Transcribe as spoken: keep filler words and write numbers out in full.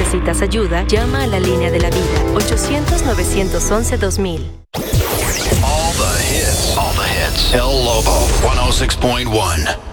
necesitas ayuda, llama a la línea de la vida. ochocientos, novecientos once, dos mil. All the hits. All the hits. El Lobo, ciento seis punto uno.